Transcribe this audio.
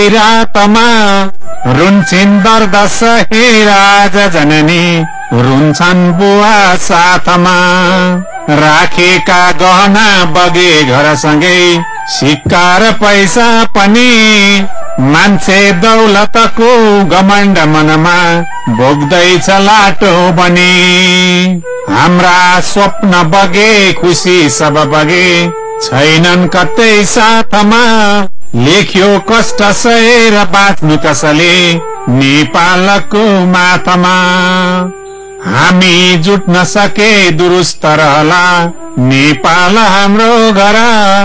रातमा रुन्छिन् दर्द सहे राजा जननी रुन्छन् बुवा साथमा राखेका गहना बगे घरसँगै सिक्का र पैसा पनि मान्छे दौलतको घमण्ड मनमा भोग्दैछ लाटो बनी हाम्रा स्वप्न बगे खुसी सब बगे छैनन् कतै साथमा लेख्यो कष्ट सहेर बाँच्नु कसले नेपालको माथामा हामी जुट्न सके दुरुस्त रहला नेपाल हाम्रो घर